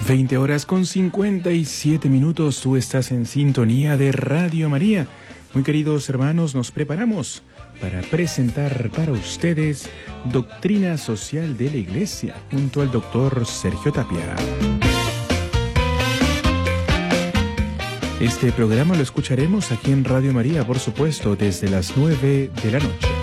20 horas con 57 minutos, tú estás en sintonía de Radio María. Muy queridos hermanos, nos preparamos para presentar para ustedes Doctrina Social de la Iglesia, junto al doctor Sergio Tapia. Este programa lo escucharemos aquí en Radio María, por supuesto, desde las 9 de la noche.